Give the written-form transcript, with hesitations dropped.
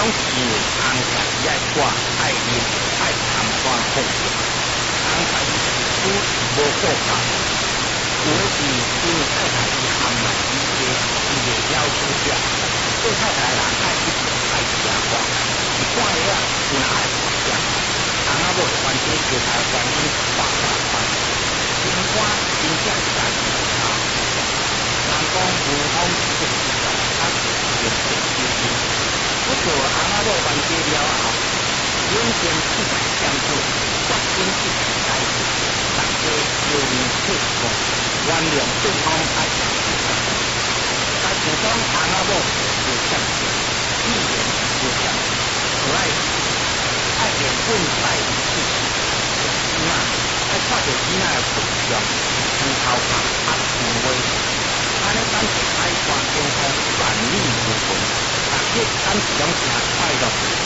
是因为红菜伊爱挂爱啉爱参观风景，红菜伊是无够高，有的是因为太太伊含奶伊个伊袂了解食，做太太人爱一直爱吃饭，是半夜啊有哪爱吃，红仔某关节其他原因百百款，情关真正是家己有差。人讲无风之时，他是用手修心。不过红仔某完结了后，永坚一直相做，决心一直改进，大家相互配合，原谅对方爱情是什么。但是讲红仔某无相信，语言无相信，可爱连滚带离去，囡仔爱看到囡仔的形象，床头下压权威。安尼咱是海阔天空，万里无云，逐日咱是拢诚快乐。